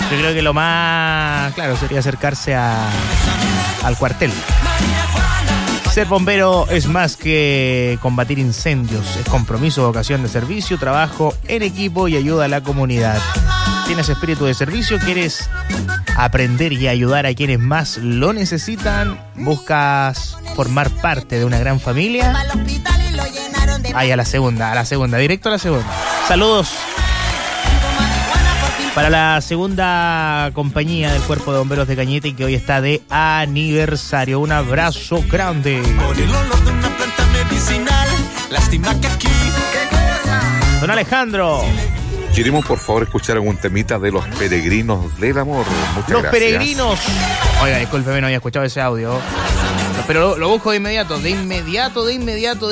Yo creo que lo más claro sería acercarse al cuartel. Ser bombero es más que combatir incendios, es compromiso, vocación de servicio, trabajo en equipo y ayuda a la comunidad. ¿Tienes espíritu de servicio? ¿Quieres aprender y ayudar a quienes más lo necesitan? ¿Buscas formar parte de una gran familia? Ahí a la segunda, directo a la segunda. Saludos para la segunda compañía del Cuerpo de Bomberos de Cañete, que hoy está de aniversario. Un abrazo grande. Don Alejandro. Queremos por favor escuchar algún temita de Los Peregrinos del Amor. Muchas Los gracias. Peregrinos. Oiga, discúlpeme, no había escuchado ese audio. Pero lo busco de inmediato.